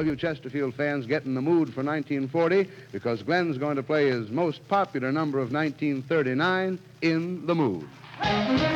you Chesterfield fans get in the mood for 1940 because Glenn's going to play his most popular number of 1939, In the Mood.